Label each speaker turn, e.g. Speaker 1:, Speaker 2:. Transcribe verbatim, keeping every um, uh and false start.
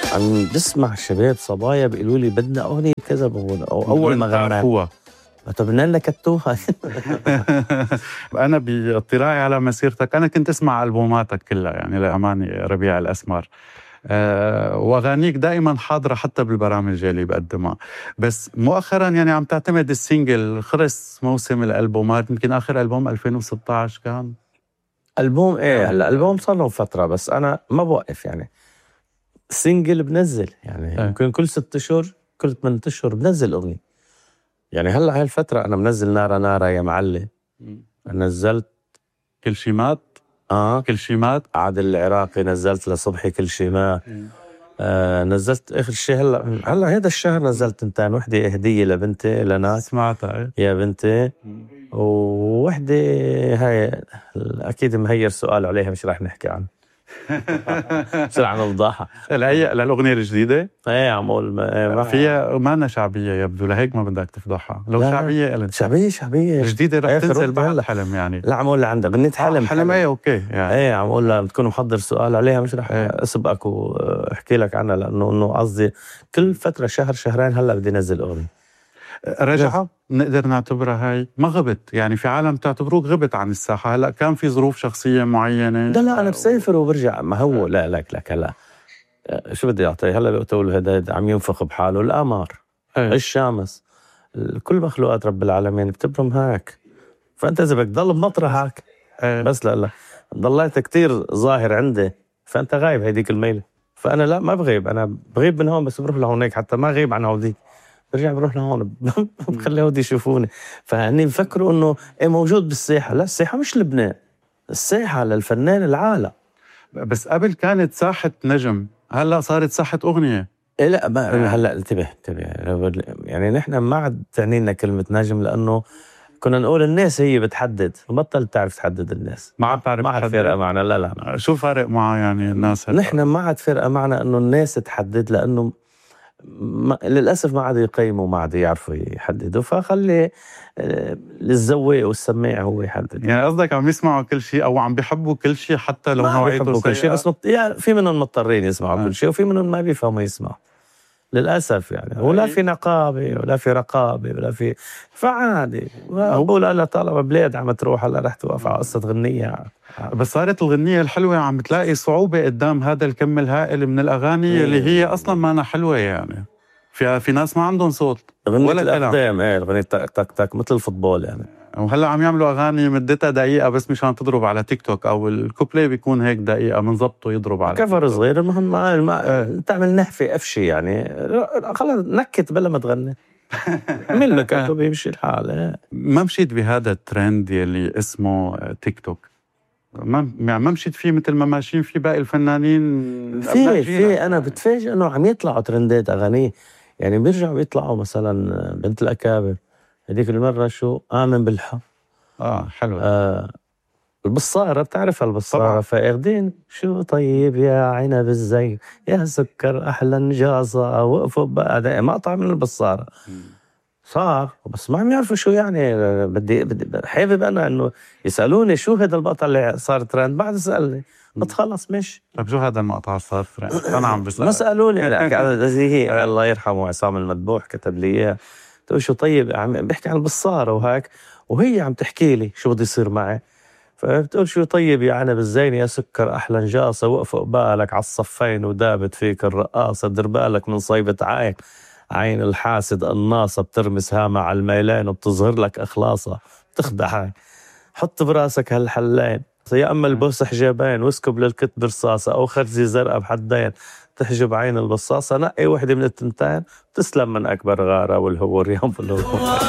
Speaker 1: عم بسمع شباب صبايا بيقولوا لي بدنا أغنية كذا بقول أو أول ما غنى طب بدنا نكتوها.
Speaker 2: أنا باطلاعي على مسيرتك أنا كنت أسمع ألبوماتك كلها يعني لأماني ربيع الأسمر أه وأغانيك دائما حاضرة حتى بالبرامج اللي بقدمها، بس مؤخرا يعني عم تعتمد السينجل. خلص موسم الألبومات، يمكن آخر ألبوم ألفين وستة عشر كان
Speaker 1: ألبوم إيه. هلا الألبوم صار له فترة بس أنا ما بوقف يعني سينجل بنزل يعني يمكن أه. كل ست أشهر كل ثمانية أشهر بنزل أغنية. يعني هلا هاي الفترة أنا منزل نارا نارا يا معلي، نزلت
Speaker 2: كل شي مات
Speaker 1: آه
Speaker 2: كل شي مات
Speaker 1: عادل العراقي، نزلت لصبحي كل شي مات. آه نزلت آخر شي هلا هلا هذا الشهر نزلت انتين، وحدة هدية لبنتي لناس
Speaker 2: سمعتها
Speaker 1: يا بنتي، ووحدة هاي أكيد مهير سؤال عليها مش راح نحكي عنه. مش راح نفضحها.
Speaker 2: الهيئة للأغنية الجديدة
Speaker 1: ايه عم اقول ما
Speaker 2: فيها مانا شعبية يبدو، لهيك ما بدك تفضحها. لو شعبية قلت
Speaker 1: شعبية شعبية
Speaker 2: جديدة رح تنزل بعد حلم يعني.
Speaker 1: لا عم اقول عندك غنيت حلم.
Speaker 2: حلم ايه اوكي يعني.
Speaker 1: ايه عم اقول لها بتكون محضر سؤال عليها مش رح ايه. اسبقك واحكي لك عنها لانه انه قصدي كل فترة شهر شهرين هلا بدي انزل اغنية.
Speaker 2: رجعة نقدر نعتبرها هاي ما غبت يعني، في عالم تعتبروك غبت عن الساحة. هلا كان في ظروف شخصية معينة؟
Speaker 1: لا لا انا بسافر وبرجع. ما هو لا لك لك هلا شو بدي اعطيه. هلا بقول هذا عم ينفخ بحاله القمر
Speaker 2: أيه.
Speaker 1: الشمس كل مخلوقات رب العالمين بتبرم هيك. فانت اذا بدك تضل بمطرحك
Speaker 2: أيه.
Speaker 1: بس لا لا ضليت كتير ظاهر عندي فانت غايب هيديك الميلة. فانا لا ما بغيب، انا بغيب من هون بس بروح لهونيك حتى ما غيب عن هوديك برجع بروح لهون بخلي هودي يشوفوني. فهني بفكروا انه ايه موجود بالساحة. لا الساحة مش لبنان، الساحة للفنان العالم.
Speaker 2: بس قبل كانت ساحة نجم، هلا صارت ساحة أغنية.
Speaker 1: إيه لا ما هلا انتبه انتبه يعني نحن ما عاد تعنينا كلمة نجم لأنه كنا نقول الناس هي بتحدد، بطل تعرف تحدد الناس.
Speaker 2: ما عاد تعرف
Speaker 1: ما عاد فرقة معنا. لا لا
Speaker 2: شو فارق معه يعني الناس هلا؟
Speaker 1: نحن ما عاد فرقة معنا إنه الناس تحدد لأنه ما للأسف ما عاد يقيموا ما عاد يعرفوا يحددوا. فخلي الزواق والسماع هو يحدد.
Speaker 2: يعني قصدك عم يسمعوا كل شيء أو عم بيحبوا كل شيء حتى لو نوعيته
Speaker 1: كل شيء. بس يعني في منهم مضطرين يسمعوا آه. كل شيء وفي منهم ما بيفهموا يسمعوا للأسف يعني. ولا في نقابة ولا في رقابة ولا في فعادي. بقول أنا طالما بلاد عم تروح هلا رح توقف على قصة غنية.
Speaker 2: بس صارت الغنية الحلوة عم تلاقي صعوبة قدام هذا الكم الهائل من الأغاني اللي هي أصلا ما أنا حلوة يعني. في في ناس ما عندهم صوت
Speaker 1: ولا الأقدام. ايه الغنية تك تك تك مثل الفوتبول يعني.
Speaker 2: وهلا عم يعملوا أغاني مدتها دقيقة بس مشان تضرب على تيك توك أو الكوبلي بيكون هيك دقيقة من ضبطه يضرب على
Speaker 1: كفر صغير. المهم ما, ما اه. تعمل نحفة أفشي يعني خلاص نكت بلا ما تغني من لك أنتو بيمشي الحال. اه.
Speaker 2: ما مشيت بهذا الترند يلي اسمه تيك توك؟ ما ما مشيت فيه مثل ما ماشيين فيه باقي الفنانين؟
Speaker 1: في في أنا بتفاجئ إنه عم يطلعوا ترندات أغاني يعني بيرجعوا بيطلعوا مثلا بنت الأكابر هذيك المرة شو آمن بالحب.
Speaker 2: آه حلوة.
Speaker 1: آه البصارة بتعرف البصارة فاخدين شو طيب يا عنب الزين يا سكر أحلى نجاصة وقفوا بقى مقطع من البصارة. صار بس ما عم يعرفوا شو يعني. بدي, بدي حابب أنا إنه يسألوني شو هذا المقطع اللي صار ترند. بعد سألني بتخلص مش
Speaker 2: طب شو هذا المقطع صار ترند؟ أنا عم بسأل.
Speaker 1: ما سألوني. لا زي الله يرحمه عصام المذبوح كتب لي إياه تقول شو طيب عم بحكي عن البصارة وهيك وهي عم تحكي لي شو بده يصير معي. فبتقول شو طيب يا عنب الزين يا سكر أحلى نجاصة وقف قبالك على الصفين ودابت فيك الرقاصة دير بالك من صيبة عين عين الحاسد الناصة بترمس هامة على الميلين وبتظهر لك أخلاصة بتخدعك. حط براسك هالحلين يا أما البوس حجابين واسكب للكتب رصاصة أو خرزي زرقاء بحدين تحجب عين البصاصة. نقي وحدة من التنتين تسلم من أكبر غارة والهو رياض بالهو.